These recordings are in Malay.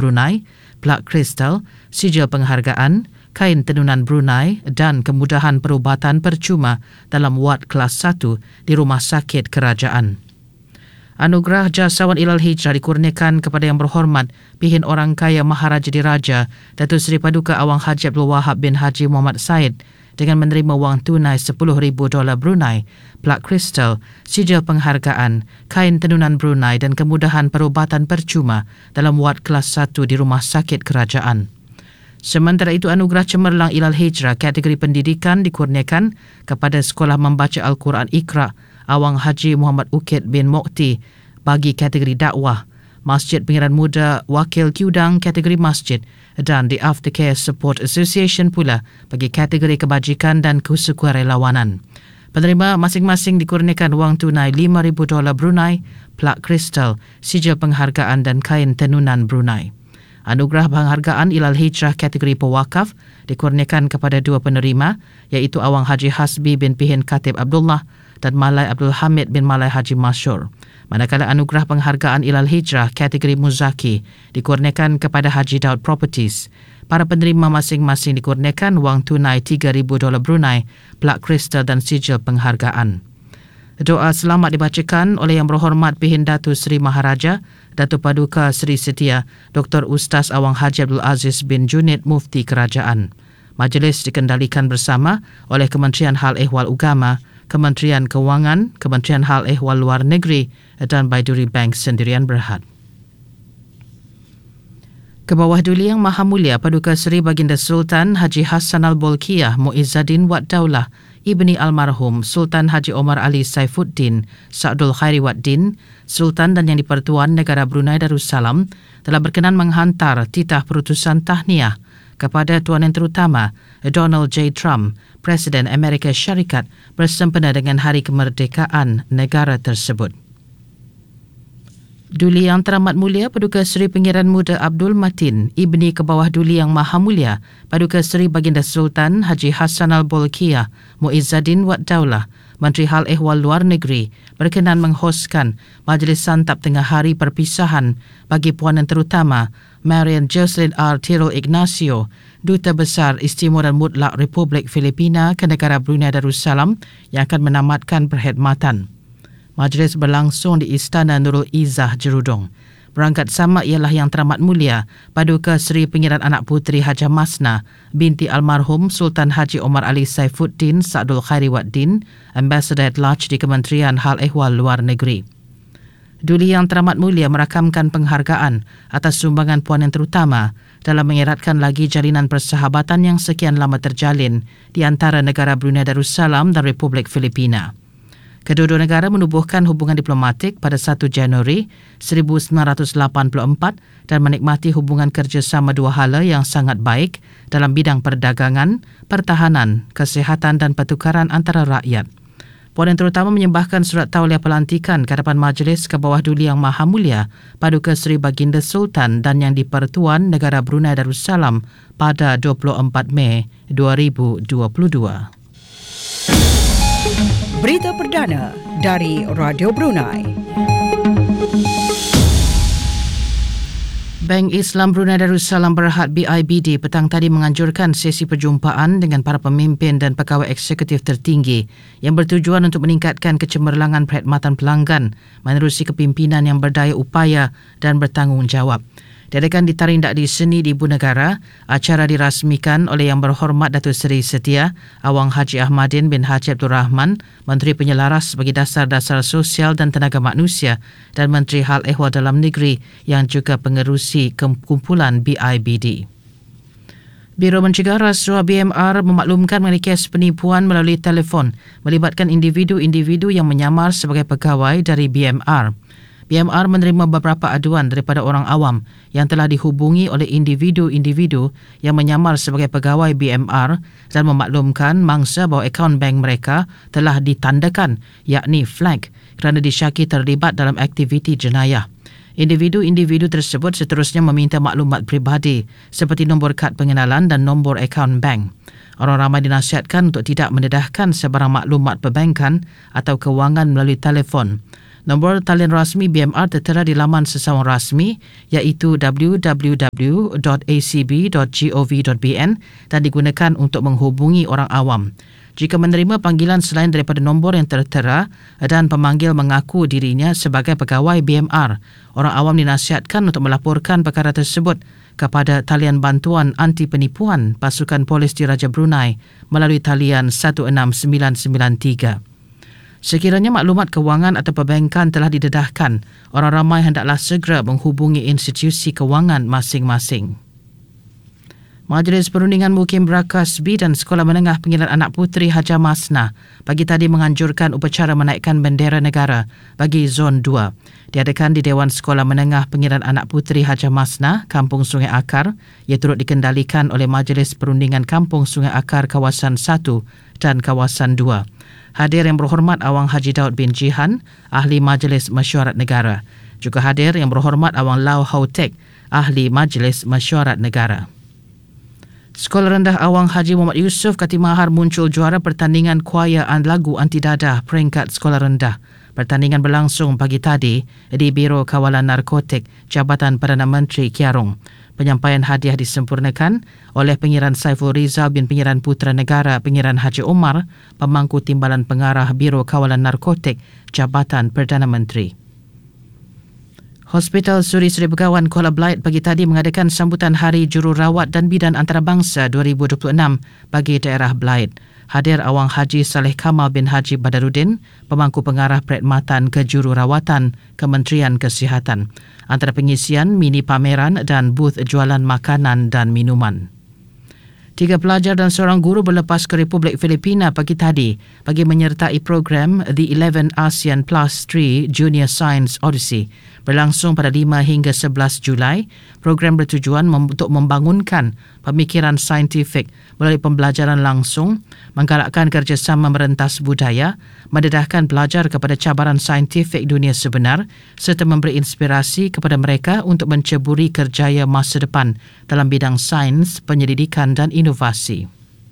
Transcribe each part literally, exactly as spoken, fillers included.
Brunei, plak kristal, sijil penghargaan, kain tenunan Brunei dan kemudahan perubatan percuma dalam wad kelas satu di Rumah Sakit Kerajaan. Anugerah Jasawan Ilal Hijrah dikurniakan kepada Yang Berhormat Pihin Orang Kaya Maharaja Diraja Datuk Seri Paduka Awang Haji Abdul Wahab bin Haji Muhammad Said dengan menerima wang tunai sepuluh ribu dolar Brunei, plak kristal, sijil penghargaan, kain tenunan Brunei dan kemudahan perubatan percuma dalam wad kelas satu di Rumah Sakit Kerajaan. Sementara itu, anugerah cemerlang Ilal Hijrah kategori pendidikan dikurniakan kepada Sekolah Membaca Al-Quran Iqra Awang Haji Muhammad Ukit bin Mokti bagi kategori dakwah, Masjid Pengiran Muda Wakil Kiudang kategori masjid dan The Aftercare Support Association pula bagi kategori kebajikan dan kesukarelawanan. Penerima masing-masing dikurniakan wang tunai lima ribu dolar Brunei, plak kristal, sijil penghargaan dan kain tenunan Brunei. Anugerah penghargaan Ilal Hijrah kategori pewakaf dikurniakan kepada dua penerima iaitu Awang Haji Hasbi bin Pihin Khatib Abdullah dan Malai Abdul Hamid bin Malai Haji Masyur. Manakala anugerah penghargaan Ilal Hijrah kategori Muzaki dikurniakan kepada Haji Daud Properties. Para penerima masing-masing dikurniakan wang tunai tiga ribu dolar Brunei, plak kristal dan sijil penghargaan. Doa selamat dibacakan oleh Yang Berhormat Pihin Datuk Seri Maharaja Datuk Paduka Seri Setia Doktor Ustaz Awang Haji Abdul Aziz bin Junid Mufti Kerajaan. Majlis dikendalikan bersama oleh Kementerian Hal Ehwal Ugama, Kementerian Kewangan, Kementerian Hal Ehwal Luar Negeri dan Baiduri Bank Sendirian Berhad. Kebawah Duli Yang Maha Mulia Paduka Seri Baginda Sultan Haji Hassan Al-Bolkiah Muizzaddin Wad Daulah Ibni Almarhum Sultan Haji Omar Ali Saifuddin Sa'dul Khairi Waddin, Sultan dan Yang di-Pertuan Negara Brunei Darussalam telah berkenan menghantar titah perutusan tahniah kepada Tuan Yang Terutama Donald J. Trump, Presiden Amerika Syarikat bersempena dengan Hari Kemerdekaan negara tersebut. Duli Yang Teramat Mulia Paduka Seri Pengiran Muda Abdul Matin Ibni Kebawah Duli Yang Maha Mulia Paduka Seri Baginda Sultan Haji Hassan Al-Bolkiah Muizzaddin Wad Daulah Menteri Hal Ehwal Luar Negeri berkenan menghoskan majlis santap tengah hari perpisahan bagi Puan Yang Terutama Marian Jocelyn R. Tirol Ignacio, Duta Besar Istimewa dan Mutlak Republik Filipina ke negara Brunei Darussalam yang akan menamatkan perkhidmatan. Majlis berlangsung di Istana Nurul Izzah Jerudong. Berangkat sama ialah Yang Teramat Mulia Paduka Seri Pengiran Anak Puteri Hajah Masna binti Almarhum Sultan Haji Omar Ali Saifuddin Sa'dul Khairi Waddin, Ambassador at Large di Kementerian Hal Ehwal Luar Negeri. Duli Yang Teramat Mulia merakamkan penghargaan atas sumbangan Puan Yang Terutama dalam mengeratkan lagi jalinan persahabatan yang sekian lama terjalin di antara negara Brunei Darussalam dan Republik Filipina. Kedua-dua negara menubuhkan hubungan diplomatik pada satu Januari seribu sembilan ratus lapan puluh empat dan menikmati hubungan kerjasama dua hala yang sangat baik dalam bidang perdagangan, pertahanan, kesihatan dan pertukaran antara rakyat. Puan Yang Terutama menyembahkan surat tauliah pelantikan ke hadapan Majlis Kebawah Duli Yang Maha Mulia Paduka Seri Baginda Sultan dan Yang di-Pertuan Negara Brunei Darussalam pada dua puluh empat Mei dua ribu dua puluh dua. Berita perdana dari Radio Brunei. Bank Islam Brunei Darussalam Berhad B I B D petang tadi menganjurkan sesi perjumpaan dengan para pemimpin dan pegawai eksekutif tertinggi yang bertujuan untuk meningkatkan kecemerlangan perkhidmatan pelanggan menerusi kepimpinan yang berdaya upaya dan bertanggungjawab. Diadakan di Tarindak di Seni di Ibu Negara, acara dirasmikan oleh Yang Berhormat Datuk Seri Setia Awang Haji Ahmadin bin Haji Abdul Rahman, Menteri Penyelaras bagi Dasar-Dasar Sosial dan Tenaga Manusia dan Menteri Hal Ehwal Dalam Negeri yang juga pengerusi kumpulan B I B D. Biro Mencegah Rasuah B M R memaklumkan mengenai kes penipuan melalui telefon melibatkan individu-individu yang menyamar sebagai pegawai dari B M R. B M R menerima beberapa aduan daripada orang awam yang telah dihubungi oleh individu-individu yang menyamar sebagai pegawai B M R dan memaklumkan mangsa bahawa akaun bank mereka telah ditandakan, yakni flag, kerana disyaki terlibat dalam aktiviti jenayah. Individu-individu tersebut seterusnya meminta maklumat peribadi seperti nombor kad pengenalan dan nombor akaun bank. Orang ramai dinasihatkan untuk tidak mendedahkan sebarang maklumat perbankan atau kewangan melalui telefon. Nombor talian rasmi B M R tertera di laman sesawang rasmi iaitu w w w dot a c b dot gov dot b n dan digunakan untuk menghubungi orang awam. Jika menerima panggilan selain daripada nombor yang tertera dan pemanggil mengaku dirinya sebagai pegawai B M R, orang awam dinasihatkan untuk melaporkan perkara tersebut kepada talian bantuan anti penipuan Pasukan Polis Diraja Brunei melalui talian satu enam sembilan sembilan tiga. Sekiranya maklumat kewangan atau perbankan telah didedahkan, orang ramai hendaklah segera menghubungi institusi kewangan masing-masing. Majlis Perundingan Mukim Brakasbi dan Sekolah Menengah Pengiran Anak Puteri Hajar Masnah pagi tadi menganjurkan upacara menaikkan bendera negara bagi Zon dua. Diadakan di Dewan Sekolah Menengah Pengiran Anak Puteri Hajar Masnah, Kampung Sungai Akar, ia turut dikendalikan oleh Majlis Perundingan Kampung Sungai Akar Kawasan satu dan Kawasan dua. Hadir Yang Berhormat Awang Haji Daud bin Jihan, Ahli Majlis Mesyuarat Negara. Juga hadir Yang Berhormat Awang Lau Hautek, Ahli Majlis Mesyuarat Negara. Sekolah Rendah Awang Haji Muhammad Yusof Katimahar muncul juara pertandingan kuaya lagu anti dadah peringkat sekolah rendah. Pertandingan berlangsung pagi tadi di Biro Kawalan Narkotik Jabatan Perdana Menteri Kiarong. Penyampaian hadiah disempurnakan oleh Pengiran Saiful Rizal bin Pengiran Putera Negara Pengiran Haji Omar, Pemangku Timbalan Pengarah Biro Kawalan Narkotik Jabatan Perdana Menteri. Hospital Suri Seri Begawan Kuala Belait pagi tadi mengadakan sambutan Hari Jururawat dan Bidan Antarabangsa dua ribu dua puluh enam bagi daerah Belait. Hadir Awang Haji Saleh Kamal bin Haji Badaruddin, Pemangku Pengarah Perkhidmatan Kejururawatan Kementerian Kesihatan. Antara pengisian, mini pameran dan booth jualan makanan dan minuman. Tiga pelajar dan seorang guru berlepas ke Republik Filipina pagi tadi bagi menyertai program The eleven ASEAN Plus three Junior Science Odyssey. Berlangsung pada lima hingga sebelas Julai, program bertujuan mem- untuk membangunkan pemikiran saintifik melalui pembelajaran langsung, menggalakkan kerjasama merentas budaya, mendedahkan pelajar kepada cabaran saintifik dunia sebenar serta memberi inspirasi kepada mereka untuk menceburi kerjaya masa depan dalam bidang sains, penyelidikan dan inovasi.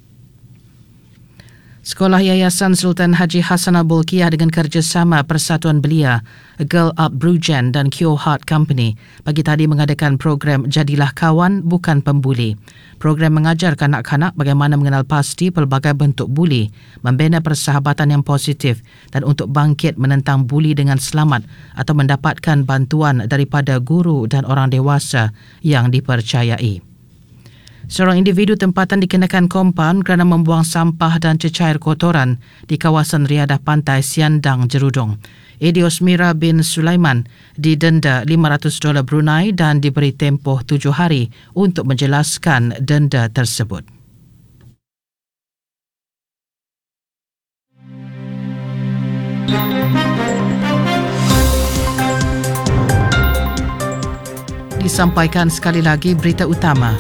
Sekolah Yayasan Sultan Haji Hassan Al-Bolkiah dengan kerjasama Persatuan Belia, Girl Up Brujen dan Cure Heart Company pagi tadi mengadakan program Jadilah Kawan Bukan Pembuli. Program mengajar kanak-kanak bagaimana mengenal pasti pelbagai bentuk buli, membina persahabatan yang positif dan untuk bangkit menentang buli dengan selamat atau mendapatkan bantuan daripada guru dan orang dewasa yang dipercayai. Seorang individu tempatan dikenakan kompaun kerana membuang sampah dan cecair kotoran di kawasan riadah pantai Siandang, Jerudong. Edi Osmira bin Sulaiman didenda lima ratus dolar Brunei dan diberi tempoh tujuh hari untuk menjelaskan denda tersebut. Disampaikan sekali lagi berita utama.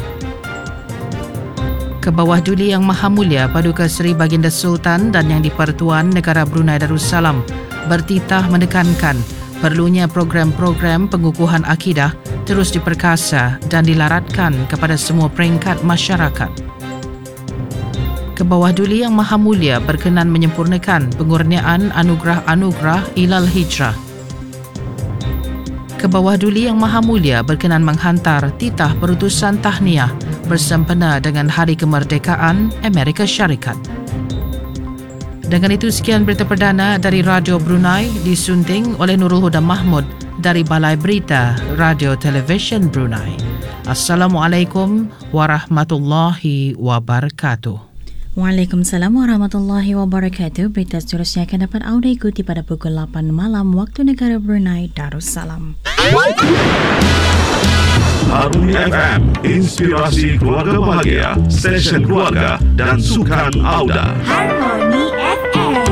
Kebawah Duli Yang Maha Mulia Paduka Seri Baginda Sultan dan Yang di-Pertuan Negara Brunei Darussalam bertitah menekankan perlunya program-program pengukuhan akidah terus diperkasa dan dilaratkan kepada semua peringkat masyarakat. Kebawah Duli Yang Maha Mulia berkenan menyempurnakan pengurniaan anugerah-anugerah Ilal Hijrah. Kebawah Duli Yang Maha Mulia berkenan menghantar titah perutusan tahniah bersempena dengan Hari Kemerdekaan Amerika Syarikat. Dengan itu, sekian berita perdana dari Radio Brunei disunting oleh Nurul Huda Mahmud dari Balai Berita Radio Television Brunei. Assalamualaikum warahmatullahi wabarakatuh. Waalaikumsalam warahmatullahi wabarakatuh. Berita seterusnya akan dapat anda ikuti pada pukul lapan malam waktu negara Brunei Darussalam. Harmony F M, inspirasi keluarga bahagia, stesen keluarga dan sukan Auda.